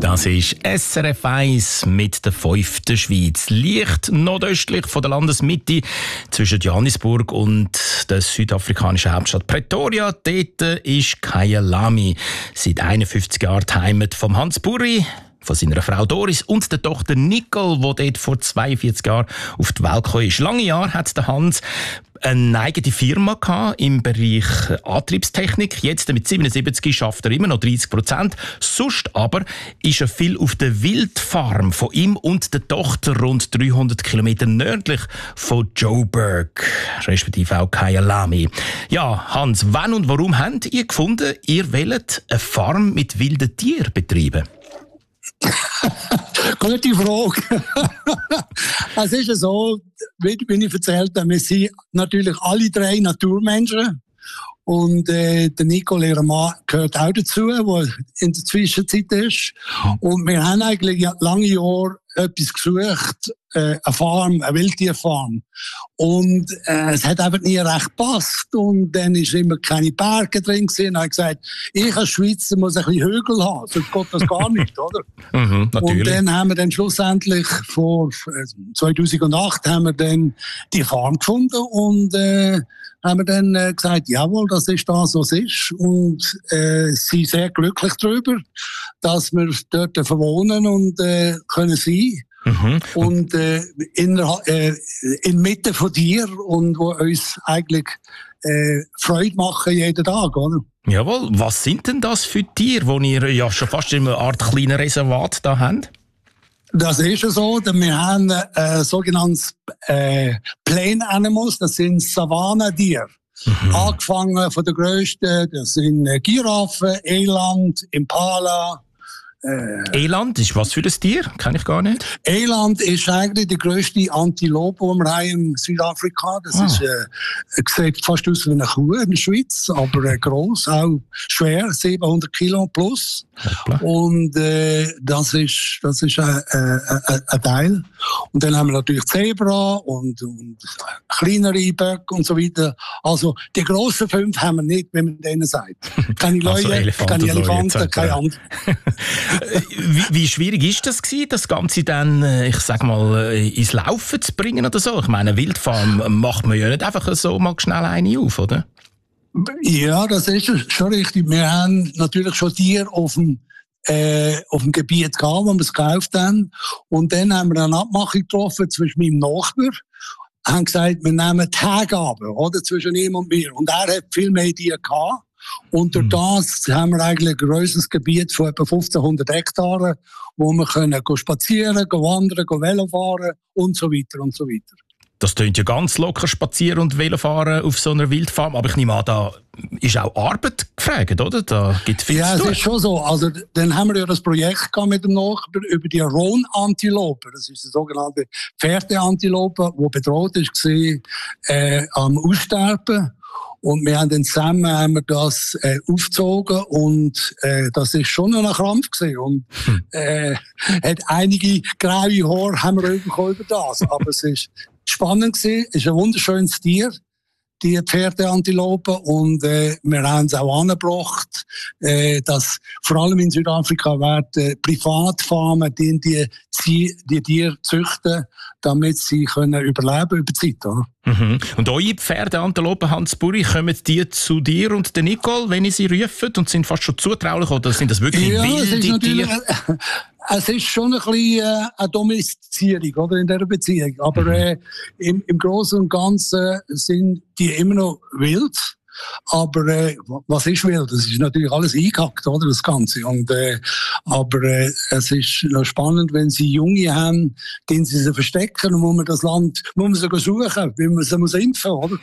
Das ist SRF 1 mit der 5. Schweiz. Leicht nordöstlich von der Landesmitte zwischen Johannesburg und der südafrikanischen Hauptstadt Pretoria. Dort ist Kyalami. Seit 51 Jahren die Heimat von Hans Burri, von seiner Frau Doris und der Tochter Nicole, die dort vor 42 Jahren auf die Welt gekommen ist. Lange Jahre hat der Hans eine eigene Firma gehabt im Bereich Antriebstechnik. Jetzt mit 77 schafft er immer noch 30%. Sonst aber ist er viel auf der Wildfarm von ihm und der Tochter rund 300 Kilometer nördlich von Joburg, respektive auch Kyalami. Ja, Hans, wann und warum habt ihr gefunden, ihr wollt eine Farm mit wilden Tieren betreiben? Gute Frage. Es ist ja so, wie ich erzählt habe, wir sind natürlich alle drei Naturmenschen. Und der Nicole, ihr Mann, gehört auch dazu, der in der Zwischenzeit ist. Und wir haben eigentlich lange Jahre etwas gesucht, eine Farm, eine Wildtierfarm. Und es hat einfach nie recht gepasst. Und dann ist immer keine Berge drin gewesen. Und ich gesagt, ich als Schweizer muss ein bisschen Hügel haben, sonst geht das gar nicht, oder? Und dann haben wir dann schlussendlich vor 2008 haben wir dann die Farm gefunden und haben wir dann gesagt, jawohl, das ist das, was es ist. Und sind sehr glücklich darüber, dass wir dort verwohnen und können sein. Und inmitten von dir und wo uns eigentlich Freude machen jeden Tag, oder? Jawohl, was sind denn das für Tiere, die ihr ja schon fast in einer Art kleinen Reservat da habt? Das ist ja so, denn wir haben sogenanntes Plain Animals, das sind Savannentiere. Angefangen von der grössten, das sind Giraffen, Eland, Impala. Eland ist was für ein Tier? Kenn ich gar nicht. Eland ist eigentlich die grösste Antilope, die wir haben in Südafrika. Das ist, sieht fast aus wie eine Kuh in der Schweiz, aber gross, auch schwer, 700 Kilo plus. Hoppla. Und das ist ein Teil. Und dann haben wir natürlich Zebra und kleinere Böcke und so weiter. Also die grossen 5 haben wir nicht, wenn man denen sagt. Keine Leute, keine Elefanten, keine anderen. Wie schwierig ist das gewesen, das Ganze dann, ich sag mal, ins Laufen zu bringen oder so? Ich meine, Wildfarm macht man ja nicht einfach so mal schnell eine auf, oder? Ja, das ist schon richtig. Wir haben natürlich schon Tiere auf dem Gebiet gehabt, wo wir es gekauft haben. Und dann haben wir eine Abmachung getroffen zwischen meinem Nachbar. Haben gesagt, wir nehmen Tage oder, zwischen ihm und mir. Und er hat viel mehr Tiere gehabt. Und durch das haben wir eigentlich ein grösseres Gebiet von etwa 1500 Hektaren, wo wir können spazieren, wandern, Velo fahren und so weiter und so weiter. Das klingt ja ganz locker, spazieren und Velofahren auf so einer Wildfarm. Aber ich nehme an, da ist auch Arbeit gefragt, oder? Da gibt es viel zu tun. Ja, es ist schon so. Also, dann haben wir ja das Projekt gehabt mit dem Nachbar über die Rohnantilope. Das ist eine sogenannte Pferdeantilope, die bedroht war am Aussterben. Und wir haben dann zusammen das aufgezogen und das ist schon noch ein Krampf gewesen. Und hat einige graue Haare haben wir bekommen über das. Aber es ist spannend gewesen. Es ist ein wunderschönes Tier, die Pferdeantilope. Und wir haben es auch angebracht, dass vor allem in Südafrika werden Privatfarmen die Tiere züchten, damit sie können überleben über die Zeit. Oder? Und eure Pferdeantilopen, Hans Burri, kommen die zu dir und der Nicole, wenn ihr sie rufen und sind fast schon zutraulich, oder sind das wirklich wilde Tiere? Es ist schon ein bisschen eine Domestizierung, oder, in dieser Beziehung. Aber im Großen und Ganzen sind die immer noch wild. Aber was ist wild? Das ist natürlich alles eingehackt, oder, das Ganze. Und, aber es ist noch spannend, wenn sie Junge haben, den sie sie verstecken und muss man das Land suchen, weil man sie muss impfen, oder?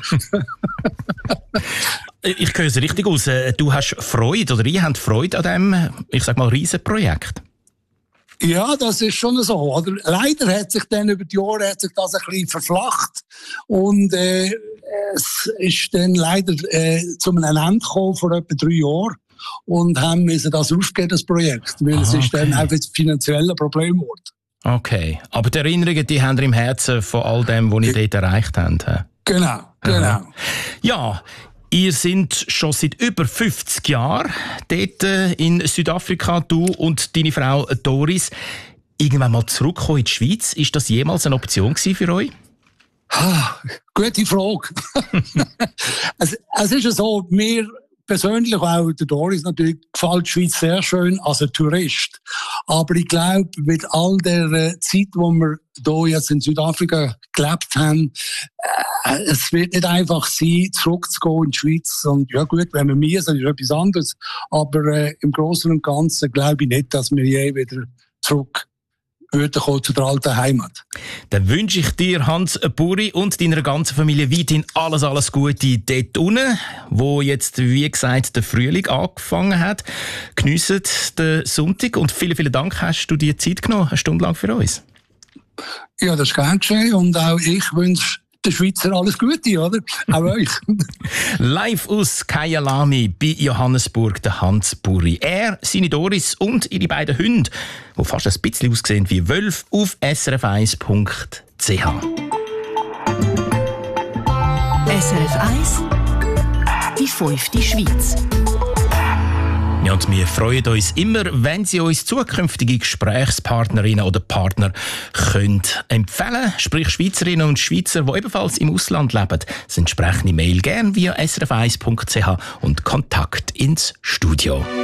Ich höre es richtig aus. Du hast Freude, oder ihr habt Freude an diesem, ich sag mal, Riesenprojekt. Ja, das ist schon so. Oder? Leider hat sich dann über die Jahre das ein bisschen verflacht. Und es ist dann leider zu einem Ende gekommen vor etwa 3 Jahren. Und haben müssen das aufgeben, das Projekt. Weil es ist dann einfach finanziell ein Problem geworden. Okay. Aber die Erinnerungen, die haben ihr im Herzen von all dem, was ihr dort erreicht habt. Genau. Ja. Ihr seid schon seit über 50 Jahren dort in Südafrika, du und deine Frau Doris. Irgendwann mal zurückkommen in die Schweiz, ist das jemals eine Option für euch? Gute Frage. Es ist ja so, mir persönlich, auch der Doris natürlich, gefällt die Schweiz sehr schön als ein Tourist. Aber ich glaube, mit all der Zeit, die wir hier jetzt in Südafrika gelebt haben, es wird nicht einfach sein, zurückzugehen in die Schweiz. Und ja gut, wenn wir müssen, ist etwas anderes. Aber im Großen und Ganzen glaube ich nicht, dass wir je wieder zurück würden kommen zu der alten Heimat. Dann wünsche ich dir, Hans Buri, und deiner ganzen Familie weiterhin alles Gute dort unten, wo jetzt, wie gesagt, der Frühling angefangen hat. Geniessen den Sonntag und vielen Dank, hast du dir Zeit genommen, eine Stunde lang für uns. Ja, das ist gern geschehen und auch ich wünsche den Schweizer alles Gute, oder? Auch euch. Live aus Kyalami bei Johannesburg, der Hans Buri. Er, seine Doris und ihre beiden Hunde, die fast ein bisschen aussehen wie Wölfe, auf srf1.ch. SRF 1, die 5. Schweiz. Ja, und wir freuen uns immer, wenn Sie uns zukünftige Gesprächspartnerinnen oder Partner können empfehlen, sprich Schweizerinnen und Schweizer, die ebenfalls im Ausland leben. Das entsprechende Mail gerne via srf1.ch und Kontakt ins Studio.